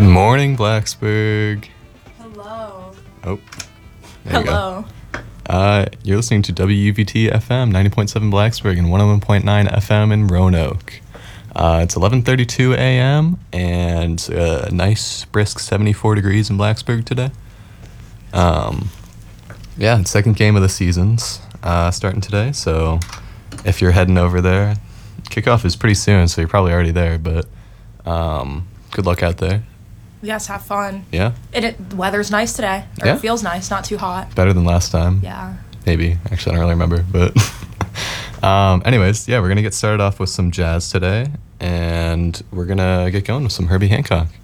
Good morning, Blacksburg. Hello. Oh, there you Hello. go. You're listening to WUVT FM 90.7 Blacksburg and 101.9 FM in Roanoke. It's 11:32 a.m. and a nice brisk 74 degrees in Blacksburg today. Yeah, second game of the season's starting today, so if you're heading over there, kickoff is pretty soon, so you're probably already there, but good luck out there. Yes, have fun. Yeah? The weather's nice today. Or Yeah? It feels nice, not too hot. Better than last time. Yeah. Maybe. Actually, I don't really remember, but anyways, yeah, we're going to get started off with some jazz today, and we're going to get going with some Herbie Hancock.